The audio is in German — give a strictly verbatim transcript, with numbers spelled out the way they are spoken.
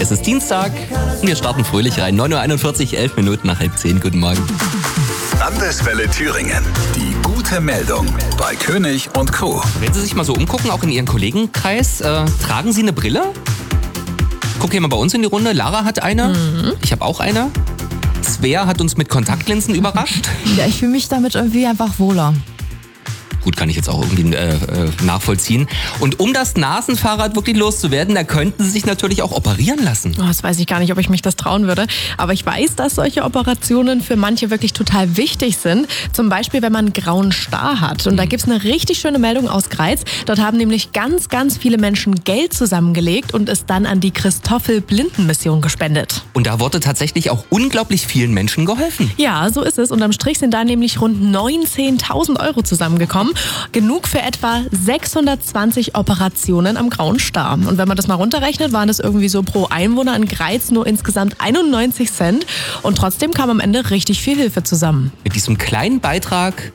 Es ist Dienstag und wir starten fröhlich rein. neun Uhr einundvierzig, elf Minuten nach halb zehn. Guten Morgen. Landeswelle Thüringen. Die gute Meldung bei König und Co. Wenn Sie sich mal so umgucken, auch in Ihrem Kollegenkreis, äh, tragen Sie eine Brille? Guck hier mal bei uns in die Runde. Lara hat eine. Mhm. Ich habe auch eine. Svea hat uns mit Kontaktlinsen überrascht. Ja, ich fühle mich damit irgendwie einfach wohler. Gut, kann ich jetzt auch irgendwie äh, nachvollziehen. Und um das Nasenfahrrad wirklich loszuwerden, da könnten Sie sich natürlich auch operieren lassen. Oh, das weiß ich gar nicht, ob ich mich das trauen würde. Aber ich weiß, dass solche Operationen für manche wirklich total wichtig sind. Zum Beispiel, wenn man einen grauen Star hat. Und mhm. da gibt es eine richtig schöne Meldung aus Greiz. Dort haben nämlich ganz, ganz viele Menschen Geld zusammengelegt und es dann an die Christoffel-Blinden-Mission gespendet. Und da wurde tatsächlich auch unglaublich vielen Menschen geholfen. Ja, so ist es. Unterm Strich sind da nämlich rund neunzehntausend Euro zusammengekommen. Genug für etwa sechshundertzwanzig Operationen am grauen Star. Und wenn man das mal runterrechnet, waren das irgendwie so pro Einwohner in Greiz nur insgesamt einundneunzig Cent. Und trotzdem kam am Ende richtig viel Hilfe zusammen. Mit diesem kleinen Beitrag